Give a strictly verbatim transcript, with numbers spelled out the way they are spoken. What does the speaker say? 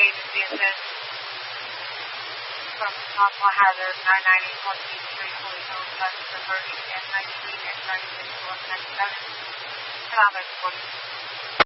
agency assist from possible hazard nine ninety twenty Street, Holy Hill, West Suburban, N ninety-three, N ninety-six, North ninety-seven, Thomas forty.